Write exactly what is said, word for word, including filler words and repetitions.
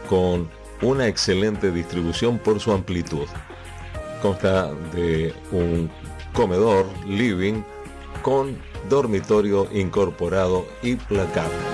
con una excelente distribución por su amplitud. Consta de un comedor, living, con dormitorio incorporado y placar.